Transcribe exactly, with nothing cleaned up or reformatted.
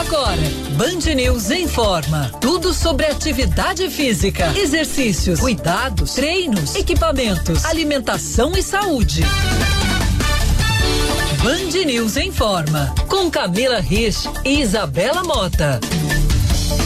Agora, Band News informa tudo sobre atividade física, exercícios, cuidados, treinos, equipamentos, alimentação e saúde. Band News informa com Camila Rich e Isabela Mota.